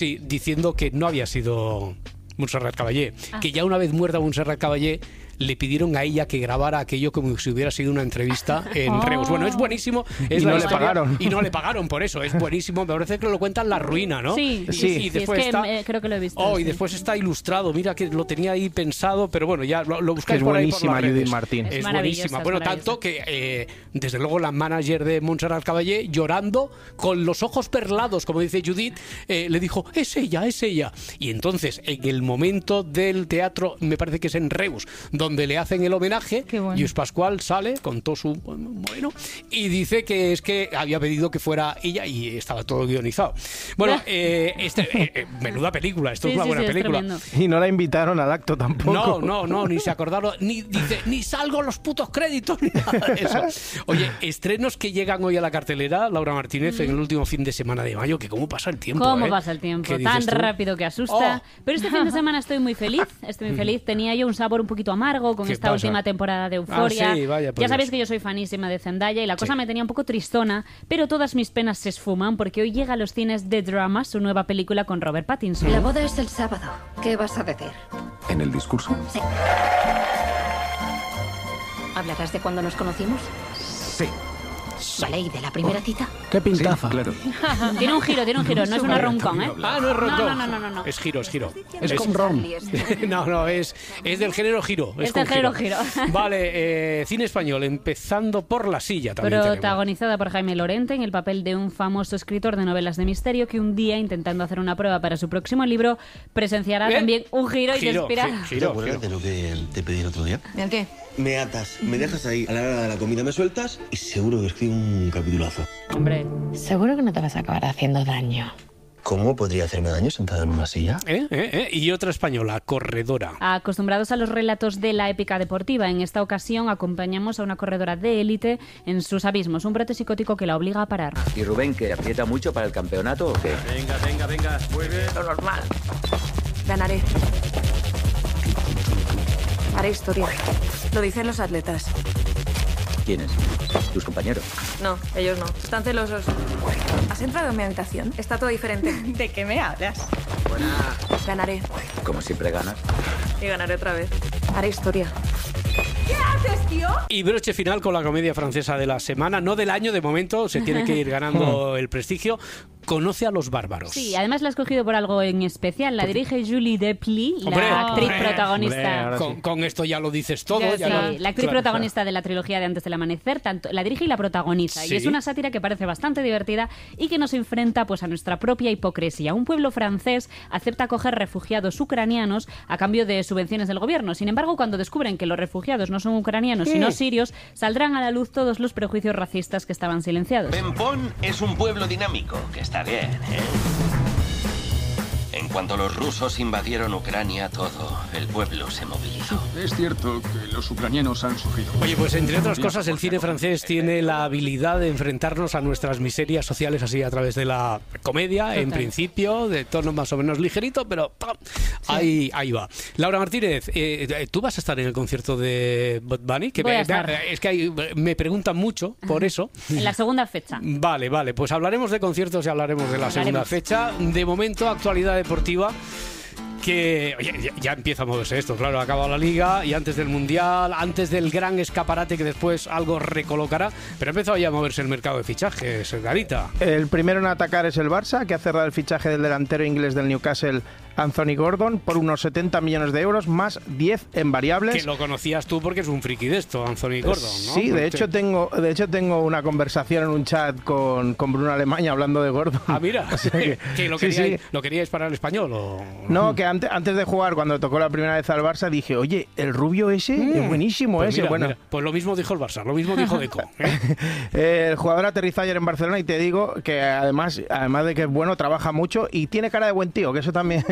Sí, diciendo que no había sido Montserrat Caballé, que ya una vez muerta Montserrat Caballé le pidieron a ella que grabara aquello como si hubiera sido una entrevista en Reus. Bueno, es buenísimo. Es y no le pagaron. Y no le pagaron por eso. Es buenísimo. Me parece que lo cuentan La Ruina, ¿no? Sí, y después es que está, creo que lo he visto. y después está ilustrado. Mira que lo tenía ahí pensado, pero bueno, ya lo buscáis es por ahí por buenísima las redes. Judith Martín. Es buenísima. Bueno, tanto que desde luego la manager de Montserrat Caballé, llorando, con los ojos perlados, como dice Judith, le dijo, es ella. Y entonces, en el momento del teatro, me parece que es en Reus, donde le hacen el homenaje, bueno. Lluís Pascual sale con todo su bueno y dice que es que había pedido que fuera ella y estaba todo guionizado. Bueno, menuda película, esto es una buena película. Y no la invitaron al acto tampoco. No, ni se acordaron, ni salgo los putos créditos, ni nada de eso. Oye, estrenos que llegan hoy a la cartelera, Laura Martínez, en el último fin de semana de mayo, que cómo pasa el tiempo. ¿Cómo pasa el tiempo? Tan rápido que asusta. Pero este fin de semana estoy muy feliz. Tenía yo un sabor un poquito amargo con esta última temporada de Euphoria. Sí, vaya, ya sabéis que yo soy fanísima de Zendaya y la cosa me tenía un poco tristona, pero todas mis penas se esfuman porque hoy llega a los cines The Drama, su nueva película con Robert Pattinson. La boda es el sábado. ¿Qué vas a decir? ¿En el discurso? Sí. ¿Hablarás de cuando nos conocimos? Sí. Vale, ¿y de la primera cita? ¡Qué pintaza! Sí, claro. Tiene un giro, no es una roncón, ¿eh? Ah, no es roncón. No. Es giro. Es con ron. No, es del género giro. Es del género giro. Vale, cine español, empezando por La Silla también. Protagonizada por Jaime Lorente en el papel de un famoso escritor de novelas de misterio que un día, intentando hacer una prueba para su próximo libro, presenciará también un giro y te inspira. ¿Te acuerdas de lo que te pedí el otro día? ¿El qué? Me atas, me dejas ahí, a la hora de la comida me sueltas y seguro que escribo un capitulazo. Hombre. Seguro que no te vas a acabar haciendo daño. ¿Cómo podría hacerme daño sentado en una silla? Y otra española, Corredora. Acostumbrados a los relatos de la épica deportiva, en esta ocasión acompañamos a una corredora de élite en sus abismos, un brote psicótico que la obliga a parar. ¿Y Rubén, que aprieta mucho para el campeonato o qué? Venga, muy bien. Lo normal. Ganaré. Haré historia. Lo dicen los atletas. ¿Quiénes? ¿Tus compañeros? No, ellos no. Están celosos. ¿Has entrado en mi habitación? Está todo diferente. ¿De qué me hablas? Buena. Ganaré. Como siempre ganas. Y ganaré otra vez. Haré historia. ¿Qué haces, tío? Y broche final con la comedia francesa de la semana, no del año de momento, se tiene que ir ganando el prestigio. Conoce a los bárbaros. Sí, además la has escogido por algo en especial. La dirige Julie Deplis, la actriz protagonista. Con esto ya lo dices todo. La actriz protagonista de la trilogía de Antes del Amanecer, tanto la dirige y la protagoniza. Sí. Y es una sátira que parece bastante divertida y que nos enfrenta pues a nuestra propia hipocresía. Un pueblo francés acepta acoger refugiados ucranianos a cambio de subvenciones del gobierno. Sin embargo, cuando descubren que los refugiados no son ucranianos sino sirios, saldrán a la luz todos los prejuicios racistas que estaban silenciados. Pempón es un pueblo dinámico, que está bien, ¿eh? En cuanto los rusos invadieron Ucrania, todo el pueblo se movilizó. Es cierto que los ucranianos han sufrido. Oye, pues entre otras cosas, el cine francés tiene la habilidad de enfrentarnos a nuestras miserias sociales así a través de la comedia, Total. en principio, de tono más o menos ligerito, pero ¡pam! Ahí va. Laura Martínez, ¿tú vas a estar en el concierto de Bad Bunny? Que Voy a estar. Es que me preguntan mucho por eso. En la segunda fecha. Vale, pues hablaremos de conciertos y hablaremos de la segunda fecha. De momento, actualidad deportiva. Que oye, ya empieza a moverse esto, claro, ha acabado la Liga y antes del Mundial, antes del gran escaparate que después algo recolocará, pero ha empezado ya a moverse el mercado de fichajes, Garita. El primero en atacar es el Barça, que ha cerrado el fichaje del delantero inglés del Newcastle, Anthony Gordon, por unos 70 millones de euros, más 10 en variables. Que lo conocías tú porque es un friki de esto, Anthony Gordon, ¿no? Sí, de hecho tengo una conversación en un chat con Bruno Alemania hablando de Gordon. Ah, mira, O sea que ¿lo queríais para el español o...? No, que antes de jugar, cuando tocó la primera vez al Barça, dije, oye, el rubio ese es buenísimo, pues ese. Mira, pues lo mismo dijo el Barça, lo mismo dijo Deco. El jugador aterrizó ayer en Barcelona y te digo que además de que es bueno, trabaja mucho y tiene cara de buen tío, que eso también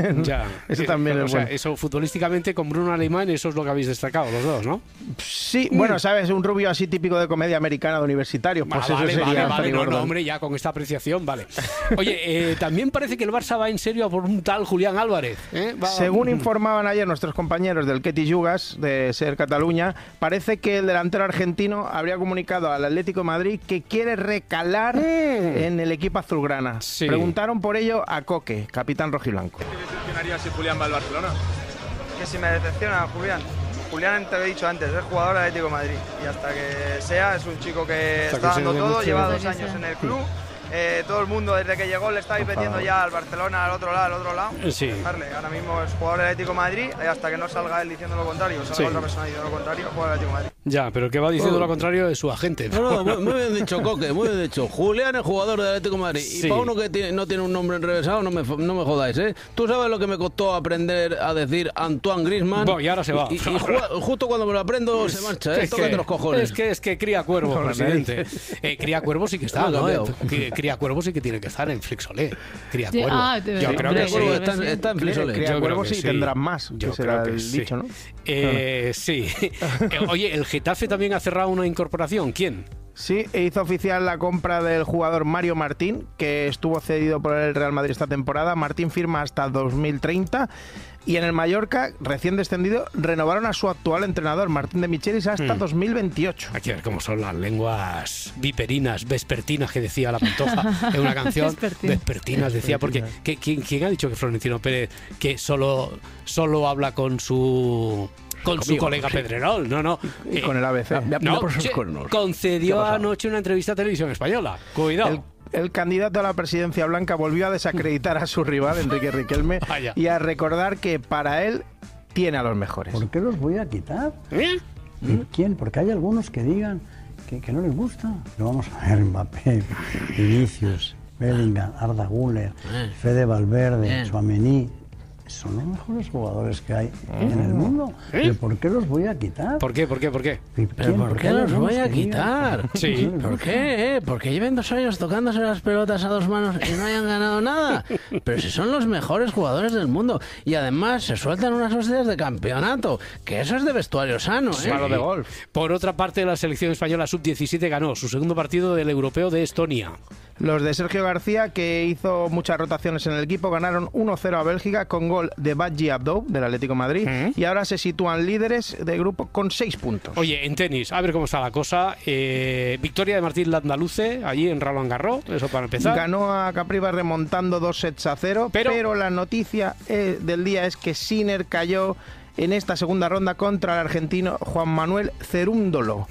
Ya. Eso también es bueno. Eso futbolísticamente con Bruno Alemán, eso es lo que habéis destacado los dos, ¿no? Sí, bueno, ¿sabes? Un rubio así típico de comedia americana de universitario. Pues eso sería vale. No, hombre, ya con esta apreciación, vale. Oye, también parece que el Barça va en serio a por un tal Julián Álvarez. Según informaban ayer nuestros compañeros del Ketty Yugas, de Ser Cataluña, parece que el delantero argentino habría comunicado al Atlético de Madrid que quiere recalar en el equipo azulgrana. Sí. Preguntaron por ello a Coque, capitán rojiblanco. ¿Qué te decepcionaría si Julián va al Barcelona? Que si me decepciona Julián. Julián, te lo he dicho antes, es jugador del Atlético de Madrid y hasta que sea, es un chico que está dando todo, lleva 2 años en el club. Todo el mundo desde que llegó le estáis vendiendo ya al Barcelona, al otro lado. Sí. Dejarle. Ahora mismo es jugador del Atlético de Madrid y hasta que no salga él diciendo lo contrario, salga otra persona diciendo lo contrario, jugador del Atlético de Madrid. Ya, pero el que va diciendo lo contrario es su agente. No, muy bien dicho, Coque, muy bien dicho. Julián es jugador del Atlético de Madrid. Sí. Y para uno que no tiene un nombre enrevesado, no me jodáis, ¿eh? Tú sabes lo que me costó aprender a decir Antoine Griezmann. Bueno, y ahora se va. Y justo cuando me lo aprendo se marcha, ¿eh? Tócate los cojones. Es que cría cuervo, presidente. Cría cuervo sí que está, ¿no? Cría cuervo sí que tiene que estar en Flixolé. Cría cuervo. Yo creo que sí. Está en Flixolé. Cría cuervo sí, tendrán más. Yo creo que sí. Dicho, ¿no? Sí. Oye, el Getafe también ha cerrado una incorporación. ¿Quién? Sí, hizo oficial la compra del jugador Mario Martín, que estuvo cedido por el Real Madrid esta temporada. Martín firma hasta 2030. Y en el Mallorca, recién descendido, renovaron a su actual entrenador, Martín de Michelis, hasta 2028. Hay que ver cómo son las lenguas viperinas, vespertinas, que decía la Pantoja en una canción. Vespertinas decía, porque ¿quién ha dicho que Florentino Pérez que solo habla con su colega Pedrerol? No. Y con el ABC. Concedió anoche una entrevista a Televisión Española. Cuidado. El candidato a la presidencia blanca volvió a desacreditar a su rival, Enrique Riquelme, y a recordar que para él tiene a los mejores. ¿Por qué los voy a quitar? ¿Quién? Porque hay algunos que digan que no les gusta. Lo vamos a ver: Mbappé, Vinicius, Bellingham, Arda Güler, Fede Valverde, Tchouaméni. Son los mejores jugadores que hay en el mundo. ¿Pero por qué los voy a quitar? ¿Por qué? ¿Pero por qué los voy a quitar? Sí. ¿Por qué? Porque lleven 2 años tocándose las pelotas a 2 manos y no hayan ganado nada. Pero si son los mejores jugadores del mundo. Y además se sueltan unas hostias de campeonato. Que eso es de vestuario sano, ¿eh? Malo de golf. Por otra parte, la selección española sub-17 ganó su segundo partido del Europeo de Estonia. Los de Sergio García, que hizo muchas rotaciones en el equipo, ganaron 1-0 a Bélgica con gol de Badji Abdou, del Atlético de Madrid, y ahora se sitúan líderes de grupo con 6 puntos. Oye, en tenis, a ver cómo está la cosa. Victoria de Martín Landaluce, allí en Roland Garros, eso para empezar. Ganó a Capriva remontando 2-0, pero la noticia del día es que Sinner cayó en esta segunda ronda contra el argentino Juan Manuel Cerúndolo.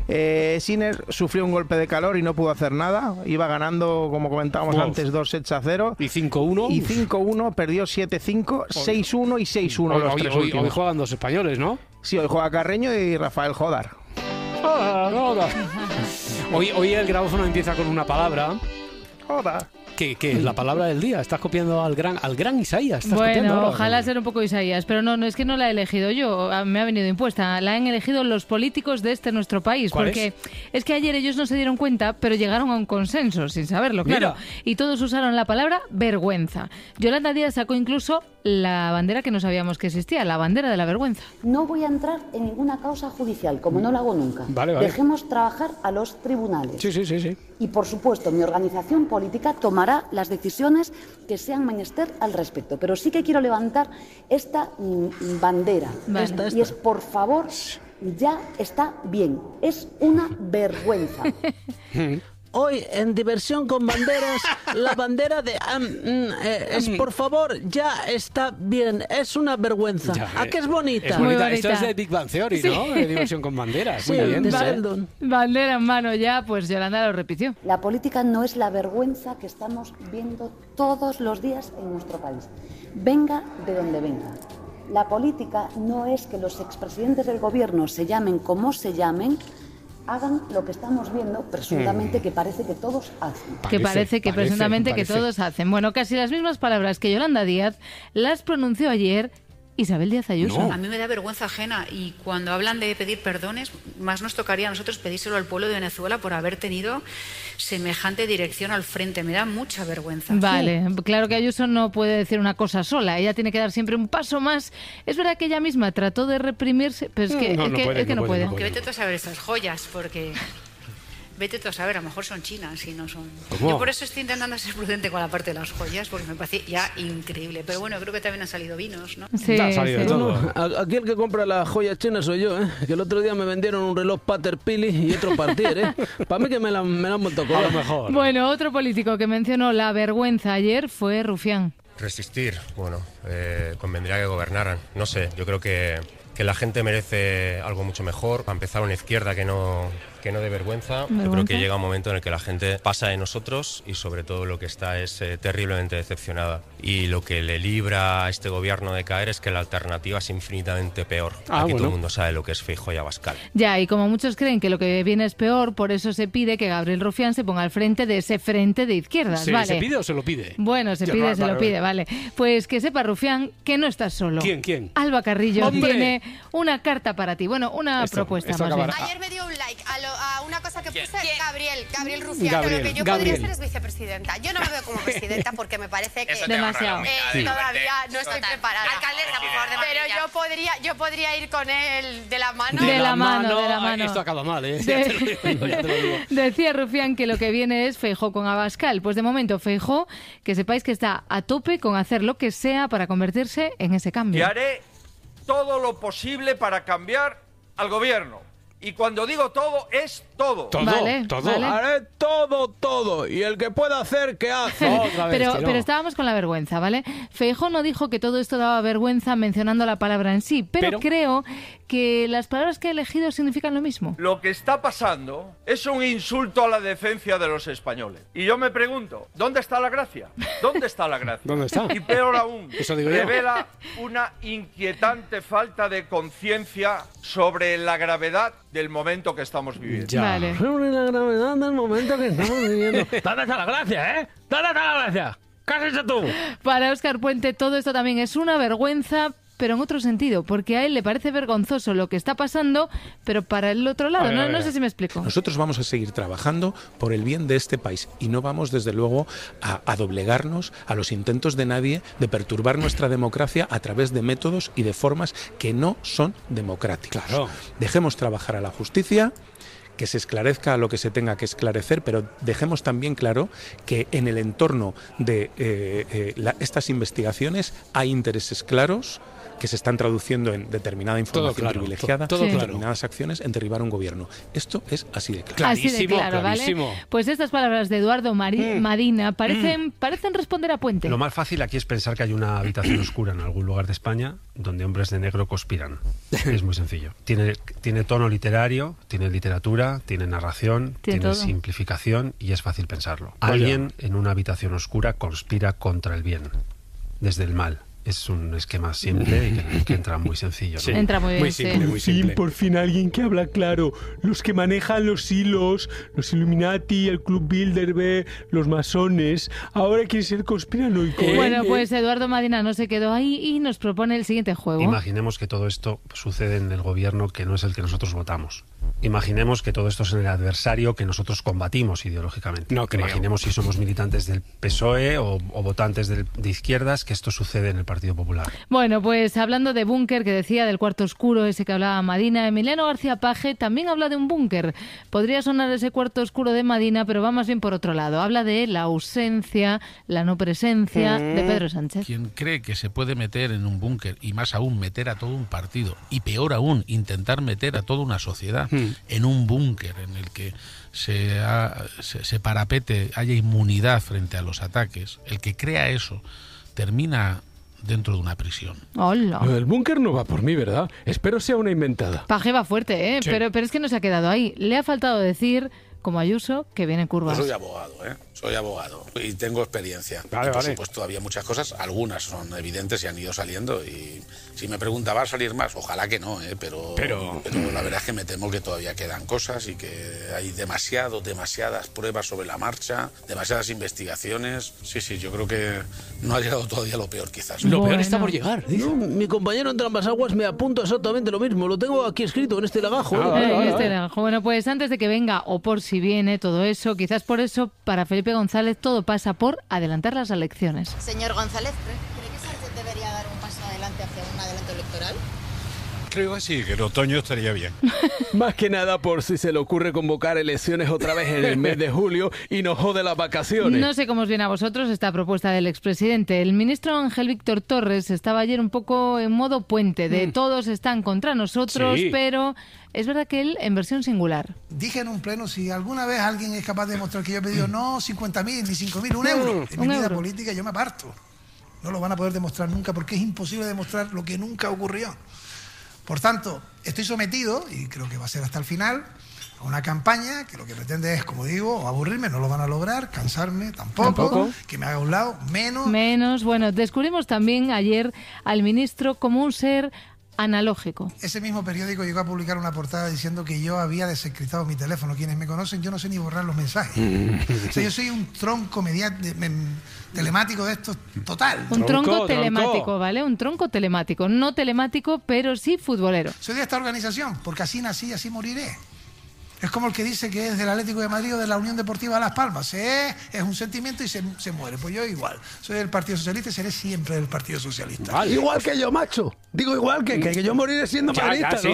Sinner sufrió un golpe de calor y no pudo hacer nada. Iba ganando, como comentábamos antes, 2-0. ¿Y 5-1? Y 5-1, perdió 7-5, 6-1 y 6-1 los tres últimos. Hoy juegan 2 españoles, ¿no? Sí, hoy juega Carreño y Rafael Jodar. Hoy el grabófono empieza con una palabra. Jodar. Que es la palabra del día. Estás copiando al gran Isaías. Bueno, ojalá sea un poco Isaías, pero no, es que no la he elegido yo, me ha venido impuesta. La han elegido los políticos de nuestro país, porque es que ayer ellos no se dieron cuenta, pero llegaron a un consenso, sin saberlo, claro. Mira. Y todos usaron la palabra vergüenza. Yolanda Díaz sacó incluso la bandera que no sabíamos que existía, la bandera de la vergüenza. No voy a entrar en ninguna causa judicial, como no lo hago nunca. Vale. Dejemos trabajar a los tribunales. Sí. Y, por supuesto, mi organización política tomará las decisiones que sean menester al respecto. Pero sí que quiero levantar esta bandera. Vale. Y es, por favor, ya está bien. Es una vergüenza. Hoy, en Diversión con Banderas, la bandera de... es, por favor, ya está bien. Es una vergüenza. ¿A qué es bonita? Es bonita. Esto es de Big Bang Theory, ¿no? De Diversión con Banderas. Sí, muy bien. Bandera en mano ya, pues Yolanda lo repitió. La política no es la vergüenza que estamos viendo todos los días en nuestro país. Venga de donde venga. La política no es que los expresidentes del gobierno se llamen como se llamen, hagan lo que estamos viendo, presuntamente, que parece que todos hacen. Presuntamente que todos hacen. Bueno, casi las mismas palabras que Yolanda Díaz las pronunció ayer Isabel Díaz Ayuso. No. A mí me da vergüenza ajena y cuando hablan de pedir perdones, más nos tocaría a nosotros pedírselo al pueblo de Venezuela por haber tenido semejante dirección al frente. Me da mucha vergüenza. Vale, claro que Ayuso no puede decir una cosa sola, ella tiene que dar siempre un paso más. Es verdad que ella misma trató de reprimirse, pero es que no puede. Aunque vete tú a saber esas joyas, porque... Vete tú a saber, a lo mejor son chinas y no son... ¿Cómo? Yo por eso estoy intentando ser prudente con la parte de las joyas, porque me parece ya increíble. Pero bueno, creo que también han salido vinos, ¿no? Sí, ha salido todo. Aquí el que compra las joyas chinas soy yo, ¿eh? Que el otro día me vendieron un reloj Pater Pili y otro Partier, ¿eh? Para mí que me la han vuelto a cobrar. A lo mejor. Bueno, otro político que mencionó la vergüenza ayer fue Rufián. Resistir, bueno, convendría que gobernaran. No sé, yo creo que la gente merece algo mucho mejor. Para empezar, una izquierda que no dé vergüenza. Yo creo que llega un momento en el que la gente pasa de nosotros y sobre todo lo que está es terriblemente decepcionada. Y lo que le libra a este gobierno de caer es que la alternativa es infinitamente peor. Aquí todo el mundo sabe lo que es Feijóo y Abascal. Ya, y como muchos creen que lo que viene es peor, por eso se pide que Gabriel Rufián se ponga al frente de ese frente de izquierdas, ¿vale? ¿Se pide o se lo pide? Bueno, se lo pide, vale. Pues que sepa Rufián que no estás solo. ¿Quién? Alba Carrillo ¡Hombre! Tiene una carta para ti. Bueno, una propuesta más bien. Ayer me dio un like a una cosa que puse Gabriel Rufián. Lo que yo podría ser es vicepresidenta. Yo no me veo como presidenta porque me parece que demasiado. Todavía no estoy preparada. Alcaldesa, por favor, de pero yo podría ir con él de la mano. De la mano. Esto acaba mal, ¿eh? Decía Rufián que lo que viene es Feijóo con Abascal. Pues de momento Feijóo, que sepáis que está a tope con hacer lo que sea para convertirse en ese cambio. Y haré todo lo posible para cambiar al gobierno. Y cuando digo todo, es todo. Todo. Haré todo. Y el que pueda hacer, que hace. Pero estábamos con la vergüenza, ¿vale? Feijóo no dijo que todo esto daba vergüenza mencionando la palabra en sí, pero creo que las palabras que he elegido significan lo mismo. Lo que está pasando es un insulto a la decencia de los españoles. Y yo me pregunto, ¿dónde está la gracia? ¿Dónde está la gracia? ¿Dónde está? Y peor aún, Eso digo yo. revela una inquietante falta de conciencia sobre la gravedad del momento que estamos viviendo. Vale. Sobre la gravedad del momento que estamos viviendo. ¿Dónde está la gracia, eh? ¿Dónde está la gracia? ¿Qué has hecho tú? Para Óscar Puente todo esto también es una vergüenza, pero en otro sentido, porque a él le parece vergonzoso lo que está pasando, pero para el otro lado, no sé si me explico. Nosotros vamos a seguir trabajando por el bien de este país y no vamos, desde luego, a doblegarnos a los intentos de nadie de perturbar nuestra democracia a través de métodos y de formas que no son democráticos. Claro. Dejemos trabajar a la justicia, que se esclarezca lo que se tenga que esclarecer, pero dejemos también claro que en el entorno de estas investigaciones hay intereses claros que se están traduciendo en determinada información privilegiada, determinadas acciones en derribar un gobierno. Esto es así de claro. Así de claro, ¿vale? Pues estas palabras de Eduardo Madina parecen responder a Puente. Lo más fácil aquí es pensar que hay una habitación oscura en algún lugar de España donde hombres de negro conspiran. Es muy sencillo. Tiene tono literario, tiene literatura, tiene narración, tiene simplificación y es fácil pensarlo. Alguien en una habitación oscura conspira contra el bien, desde el mal. Es un esquema simple y que entra muy sencillo, ¿no? Sí, entra muy bien, simple, muy simple. Por fin alguien que habla claro. Los que manejan los hilos, los Illuminati, el Club Bilderberg, los masones, ahora quieren ser conspiranoicos. Bueno, pues Eduardo Madina no se quedó ahí y nos propone el siguiente juego. Imaginemos que todo esto sucede en el gobierno que no es el que nosotros votamos. Imaginemos que todo esto es en el adversario que nosotros combatimos ideológicamente. No creo. Imaginemos si somos militantes del PSOE o votantes de izquierdas, que esto sucede en el Partido Popular. Bueno, pues hablando de búnker, que decía del cuarto oscuro, ese que hablaba Madina, Emiliano García Paje también habla de un búnker. Podría sonar ese cuarto oscuro de Madina, pero va más bien por otro lado. Habla de la ausencia, la no presencia de Pedro Sánchez. Quien cree que se puede meter en un búnker, y más aún meter a todo un partido, y peor aún, intentar meter a toda una sociedad en un búnker en el que se parapete, haya inmunidad frente a los ataques, el que crea eso termina dentro de una prisión. Hola. Lo del búnker no va por mí, ¿verdad? Espero sea una inventada. Paje va fuerte, ¿eh? Sí. Pero es que no se ha quedado ahí. Le ha faltado decir como Ayuso, que viene en curvas. Yo soy abogado, soy abogado y tengo experiencia. Vale, y por supuesto había muchas cosas, algunas son evidentes y han ido saliendo, y si me pregunta, ¿va a salir más? Ojalá que no, pero la verdad es que me temo que todavía quedan cosas y que hay demasiadas pruebas sobre la marcha, demasiadas investigaciones. Sí, yo creo que no ha llegado todavía lo peor, quizás. Lo peor está por llegar. No, mi compañero entre ambas aguas me apunta exactamente lo mismo, lo tengo aquí escrito en este lagajo. Lagajo. Bueno, pues antes de que venga, o por si viene todo eso, quizás por eso, para Felipe González todo pasa por adelantar las elecciones. Señor González, ¿cree que Sánchez debería dar un paso adelante hacia un adelanto electoral? Creo que sí, que el otoño estaría bien. Más que nada por si se le ocurre convocar elecciones otra vez en el mes de julio y nos jode las vacaciones. No sé cómo os viene a vosotros esta propuesta del expresidente. El ministro Ángel Víctor Torres estaba ayer un poco en modo puente, de todos están contra nosotros, pero es verdad que él en versión singular. Dije en un pleno, si alguna vez alguien es capaz de demostrar que yo he pedido no 50.000 ni 5.000, un euro en mi vida política, yo me aparto. No lo van a poder demostrar nunca porque es imposible demostrar lo que nunca ocurrió. Por tanto, estoy sometido, y creo que va a ser hasta el final, a una campaña que lo que pretende es, como digo, aburrirme, no lo van a lograr, cansarme tampoco. Que me haga a un lado, menos. Bueno, descubrimos también ayer al ministro como un ser analógico. Ese mismo periódico llegó a publicar una portada diciendo que yo había desencriptado mi teléfono. Quienes me conocen, yo no sé ni borrar los mensajes. O sea, yo soy un tronco telemático de estos total. Un tronco telemático, ¿vale? Un tronco telemático. No telemático, pero sí futbolero. Soy de esta organización, porque así nací y así moriré. Es como el que dice que es del Atlético de Madrid o de la Unión Deportiva Las Palmas. Es un sentimiento y se muere. Pues yo igual. Soy del Partido Socialista y seré siempre del Partido Socialista. Vale. Igual que yo, macho. Digo igual que yo moriré siendo madridista. Sí.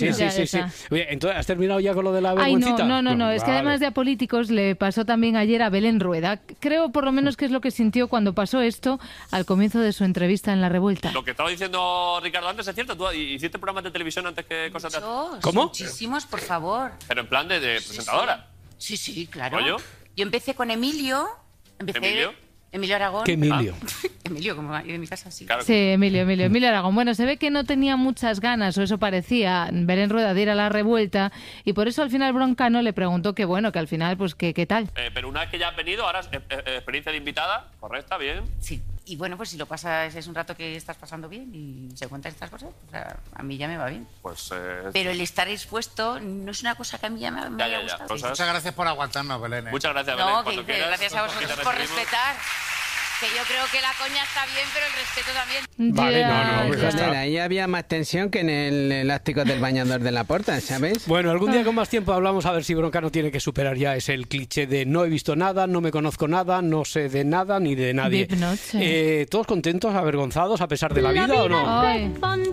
Oye, entonces, ¿has terminado ya con lo de la vergüencita? No. Es que además de a políticos le pasó también ayer a Belén Rueda. Creo por lo menos que es lo que sintió cuando pasó esto al comienzo de su entrevista en La Revuelta. Lo que estaba diciendo Ricardo antes es cierto. ¿Tú hiciste programas de televisión antes que cosas de... ¿Cómo? Muchísimos, por favor. Pero en plan de presentadora. Sí, claro. ¿Yo empecé con Emilio. Emilio Aragón. ¿Qué Emilio? Emilio, como de mi casa, sí. Claro. Sí, Emilio Aragón. Bueno, se ve que no tenía muchas ganas, o eso parecía, Belén Rueda de ir a La Revuelta, y por eso al final Broncano le preguntó que al final, pues ¿qué tal? Pero una vez que ya has venido, ahora experiencia de invitada, correcta, bien. Sí. Y bueno, pues si lo pasas, es un rato que estás pasando bien y se cuentan estas cosas, o sea, a mí ya me va bien. Pues, pero el estar expuesto no es una cosa que a mí ya me haya gustado. Muchas gracias por aguantarnos, Belén. Muchas gracias, Belén. Gracias a vosotros por respetar. Que yo creo que la coña está bien, pero el respeto también. Vale, ahí había más tensión que en el elástico del bañador de la puerta, ¿sabes? Bueno, algún día con más tiempo hablamos a ver si Broncano tiene que superar ya el cliché de no he visto nada, no me conozco nada, no sé de nada ni de nadie. ¿Todos contentos, avergonzados a pesar de la vida o no? Ay.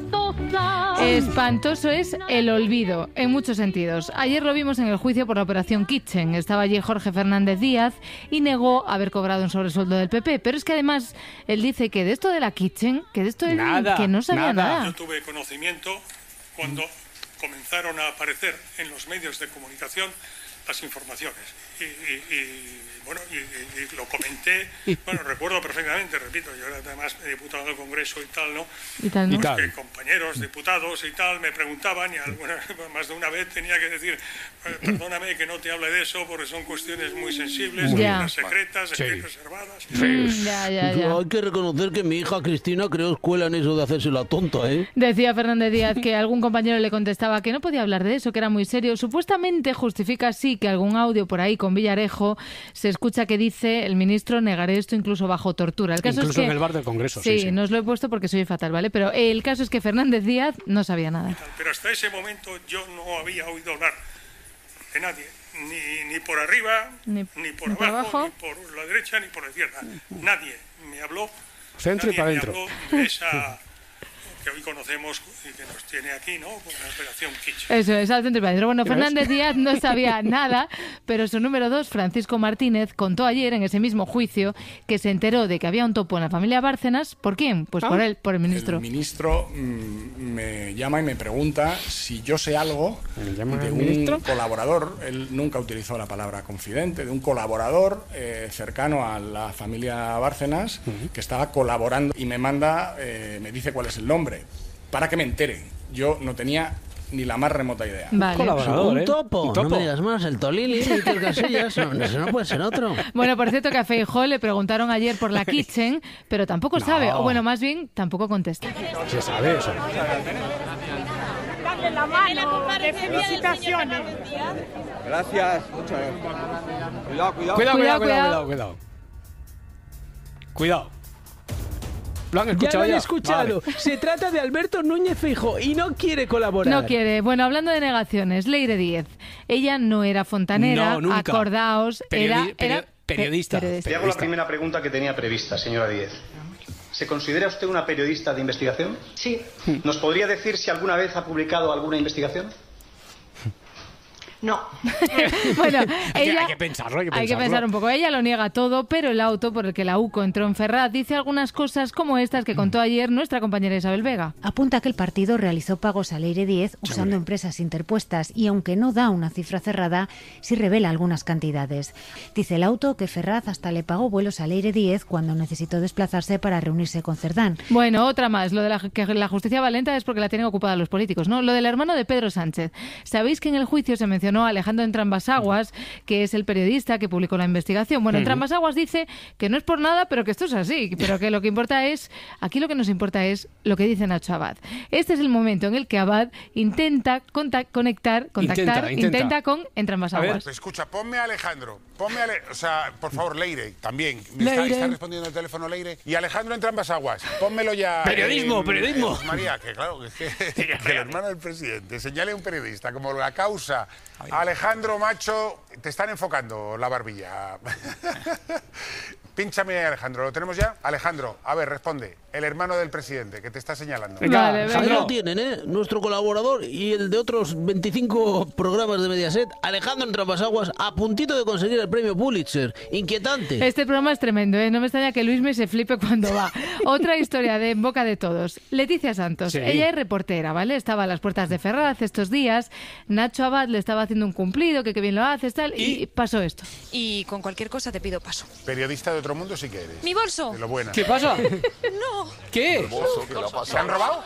Espantoso es el olvido, en muchos sentidos. Ayer lo vimos en el juicio por la operación Kitchen. Estaba allí Jorge Fernández Díaz y negó haber cobrado un sobresueldo del PP, pero es que además él dice que de esto de la Kitchen, que de esto él que no sabía nada. Yo tuve conocimiento cuando comenzaron a aparecer en los medios de comunicación las informaciones y lo comenté, recuerdo perfectamente, repito, yo era además diputado del Congreso y tal, ¿no? Que compañeros diputados y tal me preguntaban y más de una vez tenía que decir, perdóname que no te hable de eso porque son cuestiones muy sensibles, secretas, reservadas. Hay que reconocer que mi hija Cristina creó escuela en eso de hacerse la tonta, ¿eh? Decía Fernández Díaz que algún compañero le contestaba que no podía hablar de eso, que era muy serio. Supuestamente justifica así que algún audio por ahí con Villarejo se escucha que dice el ministro negaré esto incluso bajo tortura. El caso incluso es que, en el bar del Congreso. Sí, no os lo he puesto porque soy fatal, ¿vale? Pero el caso es que Fernández Díaz no sabía nada. Pero hasta ese momento yo no había oído hablar de nadie, ni por arriba, ni por abajo, ni por la derecha, ni por la izquierda. Nadie me habló. Centro y para adentro. De esa que hoy conocemos y que nos tiene aquí, ¿no? Con la operación Kitchen. Eso es, al centro y para adentro. Bueno, Fernández Díaz no sabía nada, pero su número 2, Francisco Martínez, contó ayer en ese mismo juicio que se enteró de que había un topo en la familia Bárcenas. ¿Por quién? Pues por él, por el ministro. El ministro me llama y me pregunta si yo sé algo de un colaborador. Él nunca utilizó la palabra confidente, de un colaborador cercano a la familia Bárcenas que estaba colaborando y me manda, me dice cuál es el nombre para que me entere. Yo no tenía ni la más remota idea. Vale. Colaborador, un topo. No me digas más, el Tolili, Iker Casillas, ese no puede ser otro. Bueno, por cierto que a Feijóo le preguntaron ayer por la Kitchen, pero tampoco sabe, o bueno, más bien, tampoco contesta. Se sabe eso. Darle la mano, de felicitaciones. Gracias. Cuidado. ¿Lo han escuchado ya? Lo han ya? escuchado. Vale. Se trata de Alberto Núñez Feijóo y no quiere colaborar. No quiere. Bueno, hablando de negaciones, Leire Díez. Ella no era fontanera, no, acordaos, era periodista. Te hago la primera pregunta que tenía prevista, señora Díez. ¿Se considera usted una periodista de investigación? Sí. ¿Nos podría decir si alguna vez ha publicado alguna investigación? No. Bueno, ella, hay que pensarlo. Hay que pensar un poco. Ella lo niega todo, pero el auto por el que la UCO entró en Ferraz dice algunas cosas como estas que contó ayer nuestra compañera Isabel Vega. Apunta que el partido realizó pagos a Leire Díez usando empresas interpuestas y aunque no da una cifra cerrada, sí revela algunas cantidades. Dice el auto que Ferraz hasta le pagó vuelos a Leire Díez cuando necesitó desplazarse para reunirse con Cerdán. Bueno, otra más. Lo de que la justicia va lenta es porque la tienen ocupada los políticos, ¿no? Lo del hermano de Pedro Sánchez. ¿Sabéis que en el juicio se mencionó a Alejandro Entrambas-Aguas, que es el periodista que publicó la investigación? Bueno, Entrambas-Aguas dice que no es por nada, pero que esto es así, pero que lo que importa es, aquí lo que nos importa es lo que dice Nacho Abad. Este es el momento en el que Abad intenta contactar con Entrambas-Aguas. Escucha, ponme a Alejandro, o sea, por favor, Leire, también. Está respondiendo el teléfono Leire. Y Alejandro Entrambas-Aguas, pónmelo ya. Periodismo. María, que claro, que el hermano del presidente señale a un periodista como la causa. Alejandro, macho, te están enfocando la barbilla. Pínchame, Alejandro, ¿lo tenemos ya? Alejandro, a ver, responde. El hermano del presidente, que te está señalando. Vale, ahí lo tienen, ¿eh? Nuestro colaborador y el de otros 25 programas de Mediaset, Alejandro Entrambas-Aguas, a puntito de conseguir el premio Pulitzer. Inquietante. Este programa es tremendo, ¿eh? No me extraña que Luisme se flipe cuando va. Otra historia de en boca de todos. Leticia Santos. Sí. Ella es reportera, ¿vale? Estaba a las puertas de Ferraz estos días. Nacho Abad le estaba haciendo un cumplido, que bien lo haces, tal, y pasó esto. Y con cualquier cosa te pido paso. Periodista de otro mundo sí que eres. ¡Mi bolso! De lo buena. ¿Qué pasa? No. ¿Qué? ¿El bolso? ¿Qué le ha pasado? ¿Se han robado?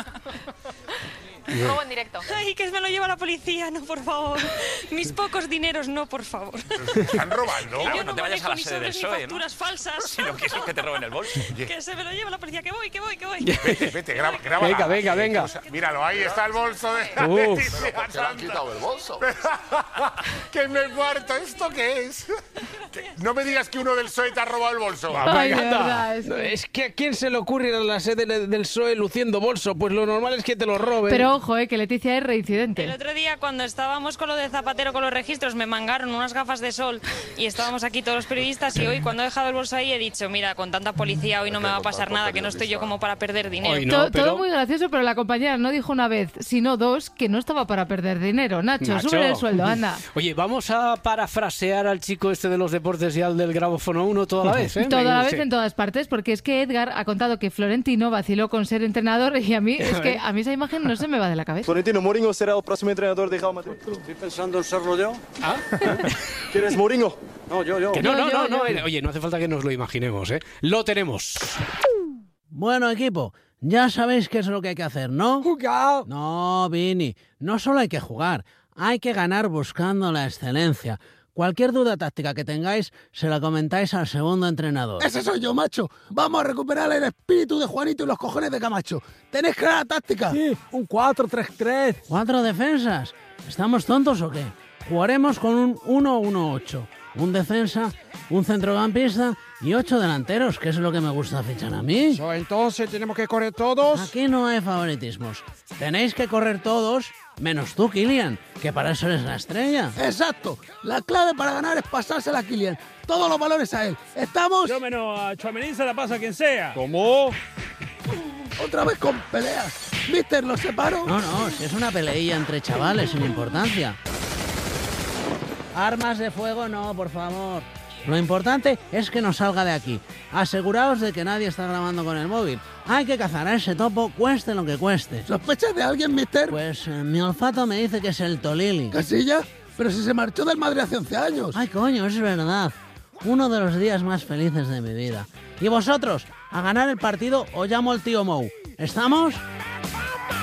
Robo en directo. Ay, que me lo lleva la policía, no, por favor. Mis pocos dineros, no, por favor. ¿Están robando? Yo no te vayas a la sede del PSOE, ¿no? Facturas falsas. Si no quieres que te roben el bolso. Que se me lo lleva la policía, que voy. Vete, graba. Venga. Míralo, ahí está el bolso de Leticia. ¿Por qué le han quitado el bolso? Que me muerto, ¿esto qué es? No me digas que uno del PSOE te ha robado el bolso. Ay, verdad, es que ¿a quién se le ocurre ir a la sede del PSOE luciendo bolso? Pues lo normal es que te lo roben. Pero ojo, que Leticia es reincidente. El otro día, cuando estábamos con lo de Zapatero con los registros, me mangaron unas gafas de sol y estábamos aquí todos los periodistas y hoy, cuando he dejado el bolso ahí, he dicho, mira, con tanta policía hoy no me va a pasar nada, que no estoy yo como para perder dinero. Todo muy gracioso, pero la compañera no dijo una vez, sino dos, que no estaba para perder dinero. Nacho, sube el sueldo, anda. Oye, vamos a parafrasear al chico este de los deportes y al del grabófono 1 toda la vez, ¿eh? Toda la vez en todas partes, porque es que Edgar ha contado que Florentino vaciló con ser entrenador y a mí, es que a mí esa imagen no se me va de la cabeza. Florentino, Mourinho será el próximo entrenador de Real Madrid. Estoy pensando en serlo yo. ¿Ah? ¿Quieres Mourinho? No, yo. No. Oye, no hace falta que nos lo imaginemos, ¿eh? Lo tenemos. Bueno, equipo, ya sabéis qué es lo que hay que hacer, ¿no? ¡Jugar! No, Vini, no solo hay que jugar, hay que ganar buscando la excelencia. Cualquier duda táctica que tengáis, se la comentáis al segundo entrenador. ¡Ese soy yo, macho! ¡Vamos a recuperar el espíritu de Juanito y los cojones de Camacho! ¿Tenéis clara táctica? Sí, un 4-3-3. ¿4 defensas? ¿Estamos tontos o qué? Jugaremos con un 1-1-8. Un defensa, un centrocampista y 8 delanteros, que es lo que me gusta fichar a mí. Entonces, ¿tenemos que correr todos? Aquí no hay favoritismos. Tenéis que correr todos, menos tú, Kylian, que para eso eres la estrella. Exacto. La clave para ganar es pasársela a Kylian. Todos los valores a él. ¿Estamos? Yo menos a Tchouaméni se la pasa a quien sea. ¿Cómo? Otra vez con peleas. ¿Mister, los separo? No, si es una peleilla entre chavales sin importancia. Armas de fuego no, por favor. Lo importante es que nos salga de aquí. Aseguraos de que nadie está grabando con el móvil. Hay que cazar a ese topo, cueste lo que cueste. ¿Sospechas de alguien, mister? Pues mi olfato me dice que es el Tolili. ¿Casilla? Pero si se marchó del Madrid hace 11 años. Ay, coño, es verdad. Uno de los días más felices de mi vida. ¿Y vosotros? ¿A ganar el partido o llamo al tío Mou? ¿Estamos?